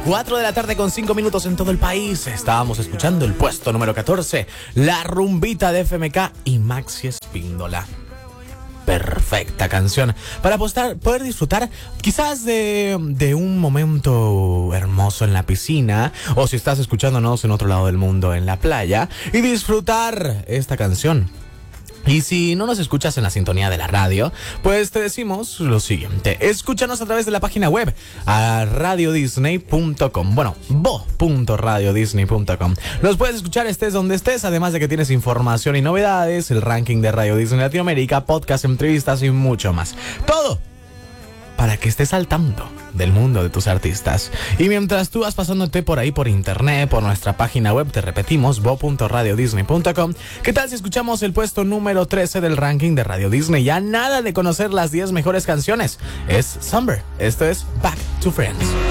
4 de la tarde con 5 minutos en todo el país. Estábamos escuchando el puesto número 14, La Rumbita de FMK y Maxi Espíndola. Perfecta canción para poder disfrutar quizás de un momento hermoso en la piscina, o si estás escuchándonos en otro lado del mundo, en la playa, y disfrutar esta canción. Y si no nos escuchas en la sintonía de la radio, pues te decimos lo siguiente: escúchanos a través de la página web a radiodisney.com. Bueno, vo.radiodisney.com. Los puedes escuchar estés donde estés, además de que tienes información y novedades, el ranking de Radio Disney Latinoamérica, podcast, entrevistas y mucho más. Todo para que estés al tanto del mundo de tus artistas. Y mientras tú vas pasándote por ahí por internet, por nuestra página web, te repetimos, vo.radiodisney.com. ¿Qué tal si escuchamos el puesto número 13 del ranking de Radio Disney? Ya nada de conocer las 10 mejores canciones. Es Summer. Esto es Back to Friends.